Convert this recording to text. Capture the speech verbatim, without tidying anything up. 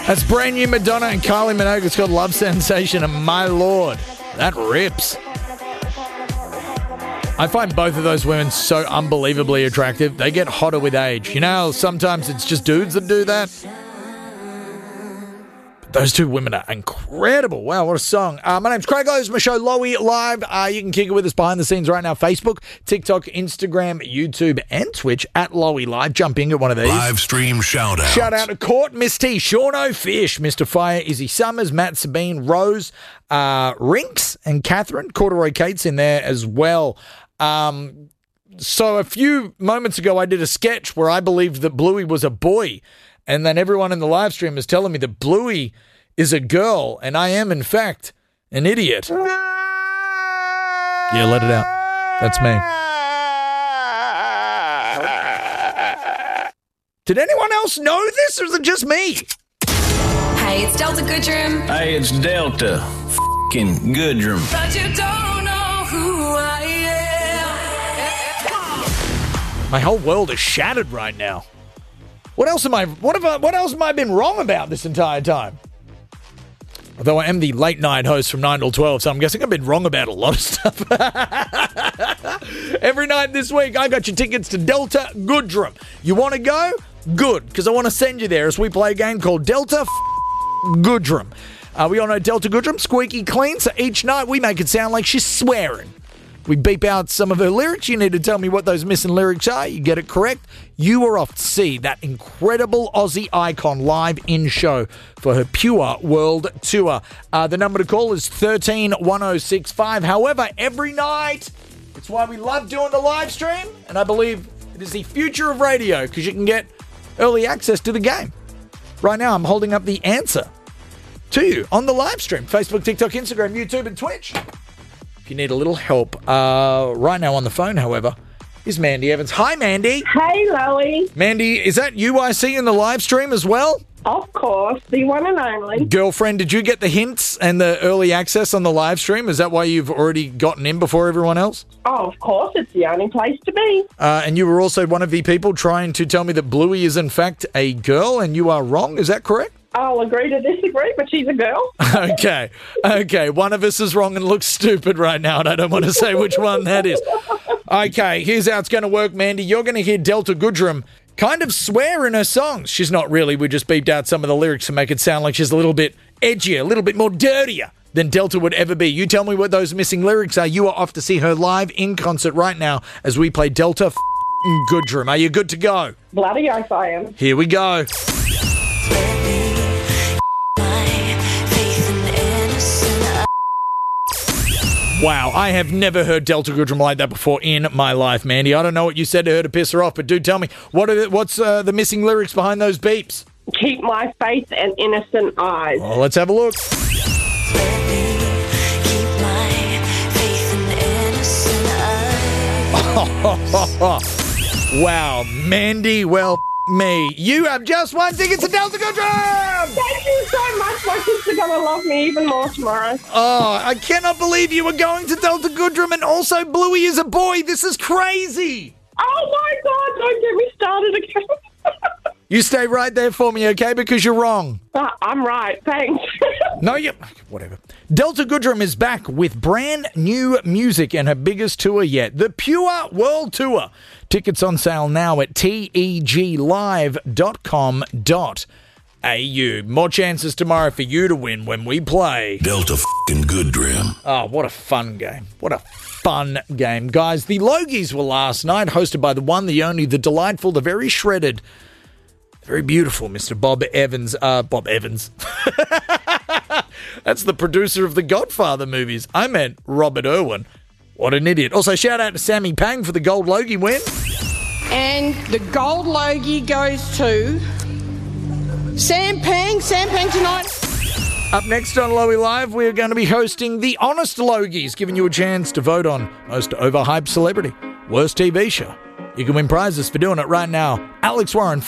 That's brand new Madonna and Kylie Minogue. It's called Love Sensation, and my lord, that rips. I find both of those women so unbelievably attractive. They get hotter with age. You know, sometimes it's just dudes that do that. Those two women are incredible. Wow, what a song. Uh, my name's Craig Lowe's, my show, Lowy Live. Uh, you can kick it with us behind the scenes right now. Facebook, TikTok, Instagram, YouTube, and Twitch at Lowy Live. Jump in at one of these. Live stream shout out. Shout out to Court, Miss T, Sean O'Fish, Mister Fire, Izzy Summers, Matt Sabine, Rose, uh, Rinks, and Catherine. Corduroy Kate's in there as well. Um, so a few moments ago, I did a sketch where I believed that Bluey was a boy. And then everyone in the live stream is telling me that Bluey is a girl, and I am, in fact, an idiot. Yeah, let it out. That's me. Did anyone else know this, or is it just me? Hey, it's Delta Goodrum. Hey, it's Delta f***ing Goodrum. But you don't know who I am. My whole world is shattered right now. What else am I? What have I? What else have I been wrong about this entire time? Although I am the late night host from nine till twelve, so I'm guessing I've been wrong about a lot of stuff. Every night this week, I got your tickets to Delta Goodrum. You want to go? Good, because I want to send you there as we play a game called Delta F- Goodrum. Uh, we all know Delta Goodrum, squeaky clean, so each night we make it sound like she's swearing. We beep out some of her lyrics. You need to tell me what those missing lyrics are. You get it correct, you are off to see that incredible Aussie icon live in show for her Pure World Tour. Uh, the number to call is one three one oh six five. However, every night, it's why we love doing the live stream, and I believe it is the future of radio because you can get early access to the game. Right now, I'm holding up the answer to you on the live stream. Facebook, TikTok, Instagram, YouTube, and Twitch. If you need a little help, uh, right now on the phone, however, is Mandy Evans. Hi, Mandy. Hey, Loey. Mandy, is that you I see in the live stream as well? Of course, the one and only. Girlfriend, did you get the hints and the early access on the live stream? Is that why you've already gotten in before everyone else? Oh, of course, it's the only place to be. Uh, and you were also one of the people trying to tell me that Bluey is in fact a girl, and you are wrong. Is that correct? I'll agree to disagree, but she's a girl. Okay, okay. One of us is wrong and looks stupid right now, and I don't want to say which one that is. Okay, here's how it's going to work, Mandy. You're going to hear Delta Goodrum kind of swear in her songs. She's not really. We just beeped out some of the lyrics to make it sound like she's a little bit edgier, a little bit more dirtier than Delta would ever be. You tell me what those missing lyrics are. You are off to see her live in concert right now as we play Delta Goodrum. Are you good to go? Bloody oath I am. Here we go. Wow, I have never heard Delta Goodrum like that before in my life, Mandy. I don't know what you said to her to piss her off, but do tell me, what are the, what's uh, the missing lyrics behind those beeps? Keep my faith and innocent eyes. Well, let's have a look. Wow, Mandy, well, me. You have just won tickets to Delta Goodrum! Thank you so much. My kids are going to love me even more tomorrow. Oh, I cannot believe you were going to Delta Goodrum and also Bluey is a boy. This is crazy. Oh, my God. Don't get me started again. You stay right there for me, okay? Because you're wrong. Uh, I'm right. Thanks. No, you... Whatever. Delta Goodrum is back with brand new music and her biggest tour yet, the Pure World Tour. Tickets on sale now at teg live dot com dot a u. More chances tomorrow for you to win when we play Delta f***ing Goodrum. Oh, what a fun game. What a fun game. Guys, the Logies were last night, hosted by the one, the only, the delightful, the very shredded, very beautiful Mister Bob Evans. Uh, Bob Evans. That's the producer of the Godfather movies. I meant Robert Irwin. What an idiot. Also, shout out to Sammy Pang for the Gold Logie win. And the Gold Logie goes to Sam Pang. Sam Pang tonight. Up next on Lowy Live, we're going to be hosting the Honest Logies, giving you a chance to vote on most overhyped celebrity, worst T V show. You can win prizes for doing it right now. Alex Warren.